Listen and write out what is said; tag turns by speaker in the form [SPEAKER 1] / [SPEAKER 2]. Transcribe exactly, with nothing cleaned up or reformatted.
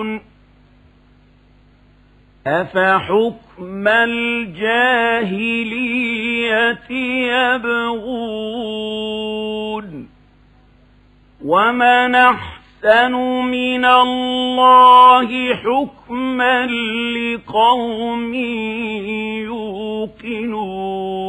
[SPEAKER 1] أفحكم الجاهلية يبغون ومن أحسن من الله حكما لقوم يوقنون.